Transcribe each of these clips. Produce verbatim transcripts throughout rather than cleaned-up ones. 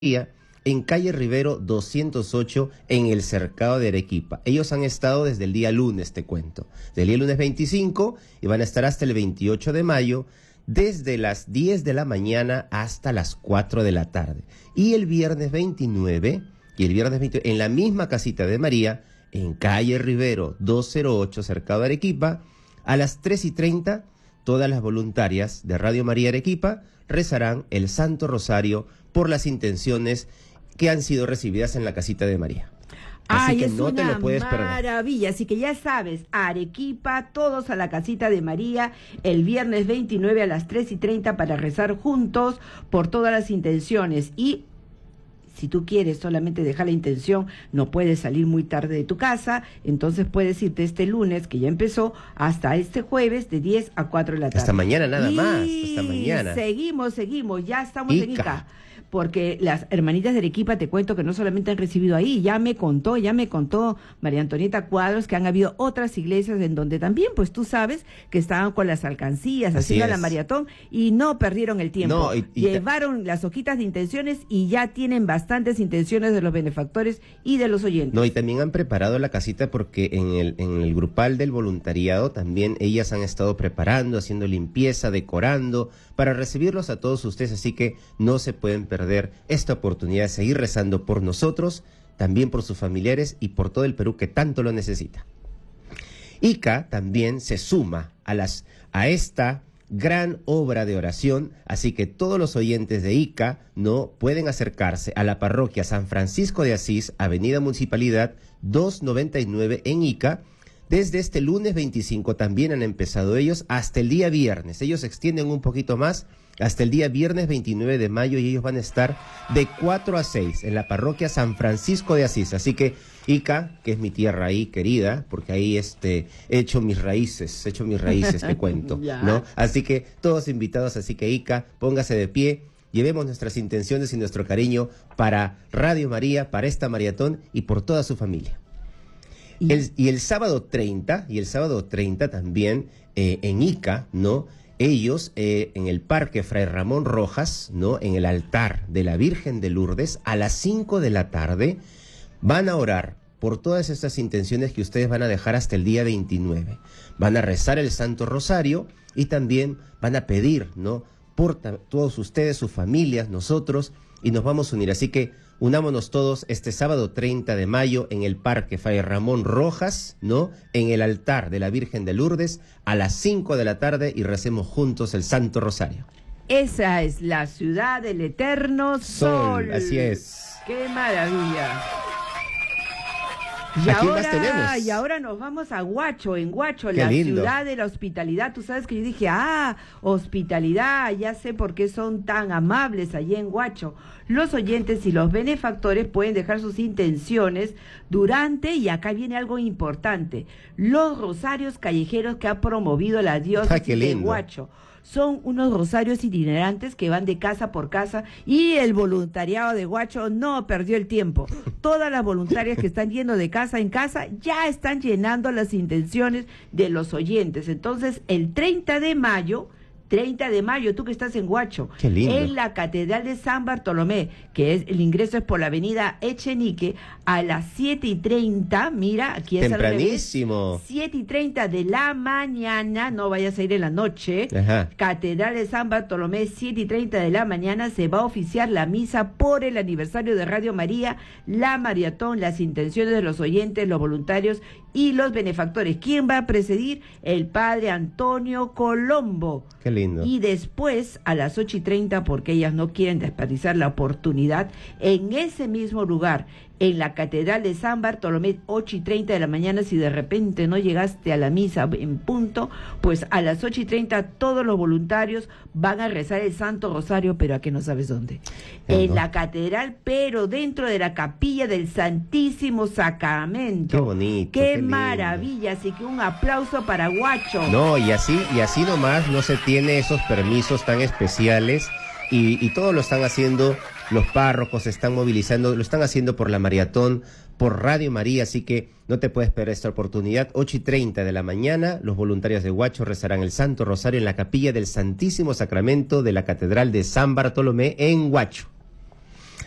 en calle Rivero doscientos ocho en el Cercado de Arequipa. Ellos han estado desde el día lunes, te cuento, del día lunes veinticinco y van a estar hasta el veintiocho de mayo, desde las diez de la mañana hasta las cuatro de la tarde. Y el viernes veintinueve, y el viernes veintinueve, en la misma casita de María, en calle Rivero doscientos ocho, Cercado de Arequipa, a las tres y treinta, todas las voluntarias de Radio María Arequipa rezarán el Santo Rosario por las intenciones que han sido recibidas en la casita de María. Así Ay, que es no te una lo puedes perder. Maravilla, así que ya sabes, Arequipa, todos a la casita de María, el viernes veintinueve a las tres y treinta para rezar juntos por todas las intenciones. Y si tú quieres solamente dejar la intención, no puedes salir muy tarde de tu casa, entonces puedes irte este lunes, que ya empezó, hasta este jueves de diez a cuatro de la tarde. Hasta mañana nada y más, hasta mañana. seguimos, seguimos, ya estamos Ica. en Ica. Porque las hermanitas de Arequipa, te cuento que no solamente han recibido ahí, ya me contó, ya me contó María Antonieta Cuadros que han habido otras iglesias en donde también, pues tú sabes, que estaban con las alcancías, Así haciendo es. la maratón y no perdieron el tiempo. No, y- y- Llevaron las hojitas de intenciones y ya tienen bastantes intenciones de los benefactores y de los oyentes. No, y también han preparado la casita porque en el, en el grupal del voluntariado también ellas han estado preparando, haciendo limpieza, decorando, para recibirlos a todos ustedes, así que no se pueden perder esta oportunidad de seguir rezando por nosotros, también por sus familiares y por todo el Perú que tanto lo necesita. Ica también se suma a, las, a esta gran obra de oración, así que todos los oyentes de Ica no pueden acercarse a la parroquia San Francisco de Asís, Avenida Municipalidad doscientos noventa y nueve en Ica. Desde este lunes veinticinco también han empezado ellos hasta el día viernes. Ellos se extienden un poquito más hasta el día viernes veintinueve de mayo y ellos van a estar de cuatro a seis en la parroquia San Francisco de Asís. Así que Ica, que es mi tierra ahí querida, porque ahí este, he hecho mis raíces, he hecho mis raíces, te cuento, Ya. ¿no? Así que todos invitados, así que Ica, póngase de pie, llevemos nuestras intenciones y nuestro cariño para Radio María, para esta maratón y por toda su familia. Y- El, y el sábado treinta, y el sábado treinta también eh, en Ica, ¿no? Ellos eh, en el Parque Fray Ramón Rojas, ¿no? En el altar de la Virgen de Lourdes, a las cinco de la tarde, van a orar por todas estas intenciones que ustedes van a dejar hasta el día veintinueve. Van a rezar el Santo Rosario y también van a pedir, ¿no? Por ta- todos ustedes, sus familias, nosotros, y nos vamos a unir. Así que unámonos todos este sábado treinta de mayo en el Parque Fray Ramón Rojas, ¿no? En el altar de la Virgen de Lourdes a las cinco de la tarde y recemos juntos el Santo Rosario. Esa es la ciudad del eterno sol. Sol, así es. ¡Qué maravilla! Y ¿A quién ahora, más tenemos? y ahora nos vamos a Huacho, en Huacho, Qué la lindo. ciudad de la hospitalidad. Tú sabes que yo dije, ah, hospitalidad, ya sé por qué son tan amables allí en Huacho. Los oyentes y los benefactores pueden dejar sus intenciones durante, y acá viene algo importante, los rosarios callejeros que ha promovido la diócesis Ah, qué de lindo. Huacho. Son unos rosarios itinerantes que van de casa por casa y el voluntariado de Huacho no perdió el tiempo. Todas las voluntarias que están yendo de casa en casa ya están llenando las intenciones de los oyentes. Entonces, el treinta de mayo, treinta de mayo, tú que estás en Huacho, Qué lindo. en la Catedral de San Bartolomé, que es el ingreso es por la avenida Echenique, a las siete y treinta, mira, aquí es al revés. Tempranísimo. siete y treinta de la mañana, no vayas a ir en la noche. Ajá. Catedral de San Bartolomé, siete y treinta de la mañana, se va a oficiar la misa por el aniversario de Radio María, la maratón, las intenciones de los oyentes, los voluntarios y los benefactores. ¿Quién va a presidir? El padre Antonio Colombo. Qué lindo. Y después, a las ocho y treinta, porque ellas no quieren desperdiciar la oportunidad, en ese mismo lugar, en la Catedral de San Bartolomé, ocho y treinta de la mañana, si de repente no llegaste a la misa en punto, pues a las ocho y treinta todos los voluntarios van a rezar el Santo Rosario, pero a que no sabes dónde. ¿Dónde? En la Catedral, pero dentro de la capilla del Santísimo Sacramento. Qué bonito, ¡Qué, qué lindo. maravilla! Así que un aplauso para Huacho. No, y así, y así nomás no se tiene esos permisos tan especiales y, y todo lo están haciendo, los párrocos se están movilizando, lo están haciendo por la maratón, por Radio María, así que no te puedes perder esta oportunidad. Ocho y treinta de la mañana, los voluntarios de Huacho rezarán el Santo Rosario en la capilla del Santísimo Sacramento de la Catedral de San Bartolomé en Huacho.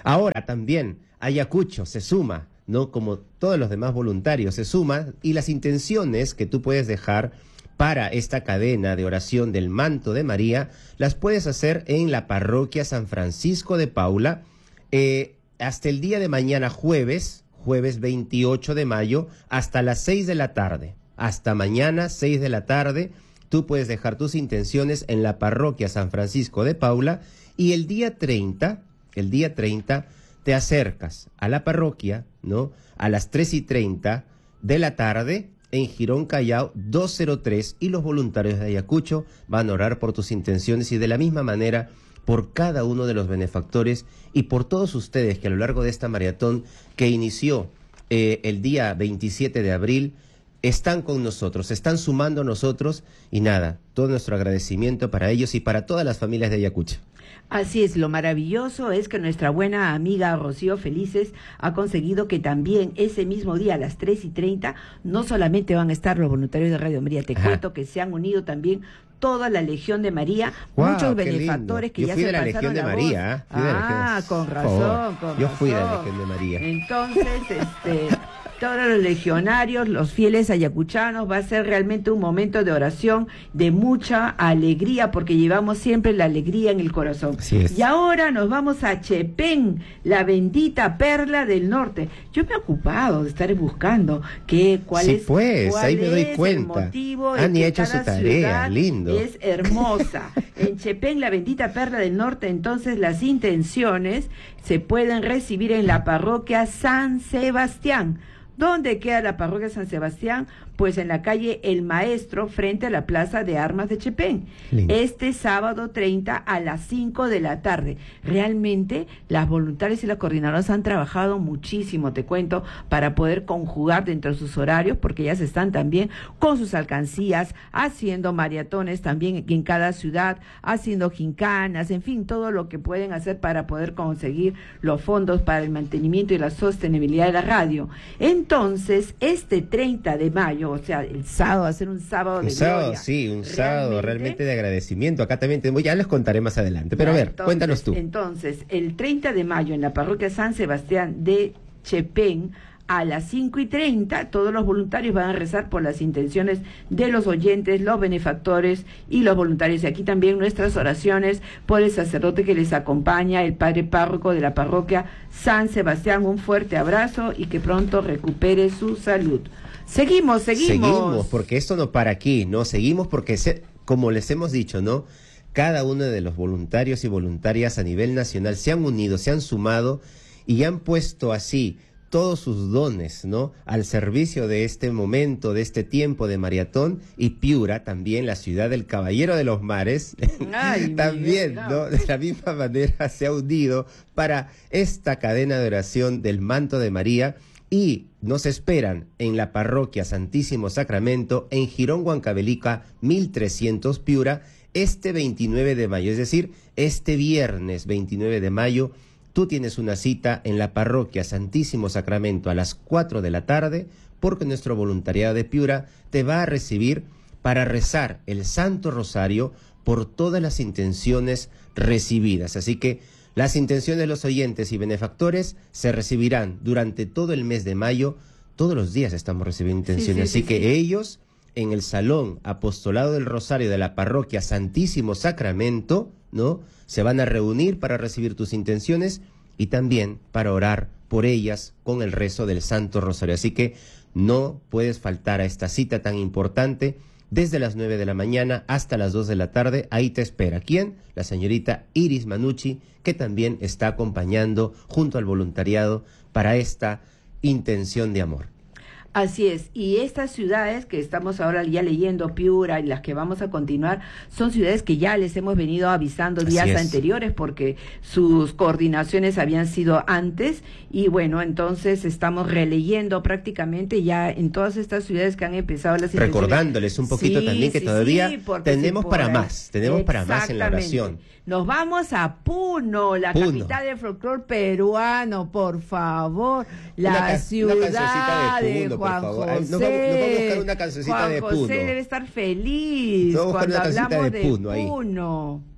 Ahora también Ayacucho se suma, ¿no? Como todos los demás voluntarios se suma, y las intenciones que tú puedes dejar para esta cadena de oración del manto de María, las puedes hacer en la parroquia San Francisco de Paula, eh, hasta el día de mañana jueves, jueves veintiocho de mayo, hasta las seis de la tarde. Hasta mañana, seis de la tarde, tú puedes dejar tus intenciones en la parroquia San Francisco de Paula, y el día treinta, el día treinta, te acercas a la parroquia, ¿no? A las tres y treinta de la tarde, en Girón Callao doscientos tres, y los voluntarios de Ayacucho van a orar por tus intenciones, y de la misma manera por cada uno de los benefactores y por todos ustedes que a lo largo de esta maratón que inició eh, el día veintisiete de abril, están con nosotros, se están sumando a nosotros, y nada, todo nuestro agradecimiento para ellos y para todas las familias de Ayacucho. Así es, lo maravilloso es que nuestra buena amiga Rocío Felices ha conseguido que también ese mismo día a las tres y treinta no solamente van a estar los voluntarios de Radio María, te Ajá. cuento que se han unido también toda la Legión de María, wow, muchos benefactores que Yo ya fui se de la pasaron Legión de la María. voz. Ah, de... con razón, con Yo razón. fui de la Legión de María. Entonces, este... todos los legionarios, los fieles ayacuchanos, va a ser realmente un momento de oración de mucha alegría, porque llevamos siempre la alegría en el corazón. Así es. Y ahora nos vamos a Chepén, la bendita perla del norte. Yo me he ocupado de estar buscando que, cuál sí, es, pues, cuál ahí me doy es cuenta. el motivo. Han de hecho que cada su tarea, lindo. Es hermosa. En Chepén, la bendita perla del norte, entonces las intenciones se pueden recibir en la parroquia San Sebastián. ¿Dónde queda la parroquia San Sebastián? Pues en la calle El Maestro, frente a la Plaza de Armas de Chepén. Lindo. Este sábado treinta a las cinco de la tarde. Realmente las voluntarias y las coordinadoras han trabajado muchísimo, te cuento, para poder conjugar dentro de sus horarios, porque ellas están también con sus alcancías, haciendo maratones también en cada ciudad, haciendo gincanas, en fin, todo lo que pueden hacer para poder conseguir los fondos para el mantenimiento y la sostenibilidad de la radio. Entonces, este treinta de mayo, o sea, el sábado, va a ser un sábado de un sábado, gloria. Sí, un sábado realmente de agradecimiento. Acá también tenemos, ya les contaré más adelante, pero ya, a ver, entonces, cuéntanos tú. Entonces, el treinta de mayo en la parroquia San Sebastián de Chepén, a las cinco y treinta, todos los voluntarios van a rezar por las intenciones de los oyentes, los benefactores y los voluntarios. Y aquí también nuestras oraciones por el sacerdote que les acompaña, el padre párroco de la parroquia San Sebastián. Un fuerte abrazo y que pronto recupere su salud. Seguimos, seguimos. Seguimos, porque esto no para aquí, ¿no? Seguimos porque, se, como les hemos dicho, ¿no? Cada uno de los voluntarios y voluntarias a nivel nacional se han unido, se han sumado y han puesto así todos sus dones, ¿no? Al servicio de este momento, de este tiempo de maratón. Y Piura, también la ciudad del Caballero de los Mares, Ay, también, Miguel, no. ¿no? De la misma manera se ha unido para esta cadena de oración del manto de María. Y nos esperan en la parroquia Santísimo Sacramento, en Girón Huancavelica, mil trescientos Piura, este veintinueve de mayo, es decir, este viernes veintinueve de mayo, tú tienes una cita en la parroquia Santísimo Sacramento a las cuatro de la tarde, porque nuestro voluntariado de Piura te va a recibir para rezar el Santo Rosario por todas las intenciones recibidas. Así que las intenciones de los oyentes y benefactores se recibirán durante todo el mes de mayo. Todos los días estamos recibiendo intenciones, sí, sí, así sí, que sí. Ellos en el Salón Apostolado del Rosario de la parroquia Santísimo Sacramento, ¿no? Se van a reunir para recibir tus intenciones y también para orar por ellas con el rezo del Santo Rosario. Así que no puedes faltar a esta cita tan importante. Desde las nueve de la mañana hasta las dos de la tarde, ahí te espera. ¿Quién? La señorita Iris Manucci, que también está acompañando junto al voluntariado para esta intención de amor. Así es, y estas ciudades que estamos ahora ya leyendo, Piura y las que vamos a continuar, son ciudades que ya les hemos venido avisando días anteriores porque sus coordinaciones habían sido antes y bueno, entonces estamos releyendo prácticamente ya en todas estas ciudades que han empezado las intenciones. Recordándoles un poquito sí, también que sí, todavía sí, tenemos sí, para más, tenemos para más en la oración. Nos vamos a Puno, la Puno. capital del folclore peruano, por favor, la una ca ciudad una de, de Juan José. Ay, nos, vamos, nos vamos a buscar una cancioncita Juan de Puno. José debe estar feliz nos cuando una hablamos de de Puno. Puno.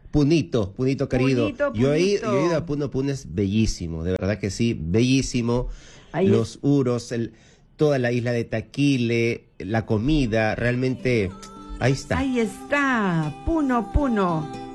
Punito, Punito querido. Punito, Yo, he, Punito. yo he ido a Puno, Puno es bellísimo, de verdad que sí, bellísimo. Ahí Los es. uros, el, toda la isla de Taquile, la comida, realmente, ahí está. Ahí está, Puno, Puno.